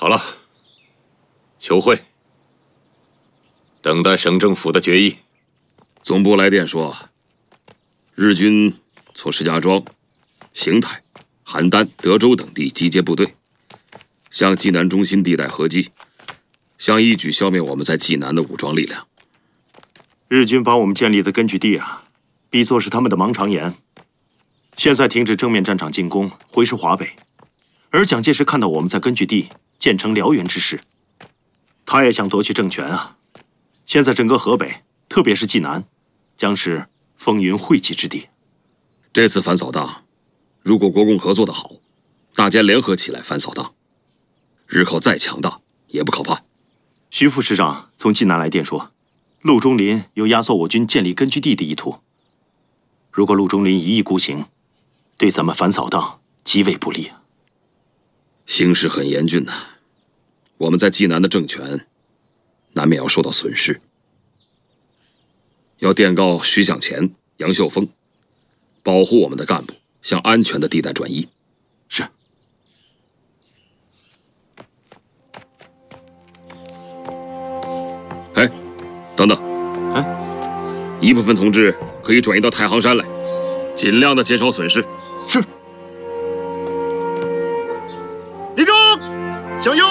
好了，求会，等待省政府的决议。 总部来电说，日军从石家庄、邢台、邯郸、德州等地集结部队，向济南中心地带合击，想一举消灭我们在济南的武装力量。 日军把我们建立的根据地比作是他们的盲肠炎。现在停止正面战场进攻，回师华北。而蒋介石看到我们在根据地建成燎原之势，他也想夺取政权现在整个河北，特别是济南，将是风云汇集之地。 这次反扫荡，如果国共合作的好，大家联合起来反扫荡，日寇再强大也不可怕。 徐副师长从济南来电说，陆中林有压缩我军建立根据地的意图。如果陆中林一意孤行，对咱们反扫荡极为不利。 形势很严峻我们在济南的政权难免要受到损失。要电告徐向前、杨秀峰，保护我们的干部向安全的地带转移。 是。 哎，等等，一部分同志可以转移到太行山来，尽量的减少损失。 是。立正，向右。